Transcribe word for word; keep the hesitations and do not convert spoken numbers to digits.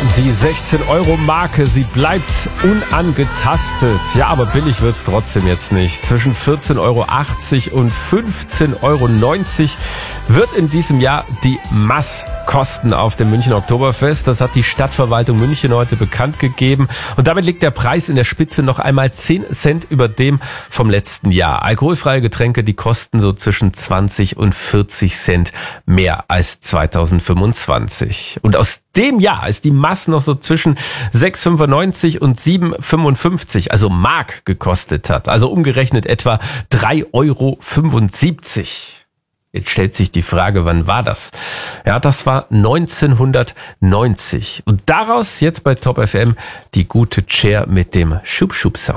Die sechzehn-Euro-Marke, sie bleibt unangetastet. Ja, aber billig wird's trotzdem jetzt nicht. Zwischen vierzehn Euro achtzig und fünfzehn Euro neunzig wird in diesem Jahr die Maß kosten auf dem München Oktoberfest. Das hat die Stadtverwaltung München heute bekannt gegeben. Und damit liegt der Preis in der Spitze noch einmal zehn Cent über dem vom letzten Jahr. Alkoholfreie Getränke, die kosten so zwischen zwanzig und vierzig Cent mehr als zweitausendfünfundzwanzig. Und aus dem Jahr ist die Maß noch so zwischen sechs Euro fünfundneunzig und sieben Euro fünfundfünfzig, also Mark gekostet hat. Also umgerechnet etwa drei Euro fünfundsiebzig. Jetzt stellt sich die Frage, wann war das? Ja, das war neunzehnhundertneunzig. Und daraus jetzt bei Top F M die gute Cher mit dem Schub-Schub-Song.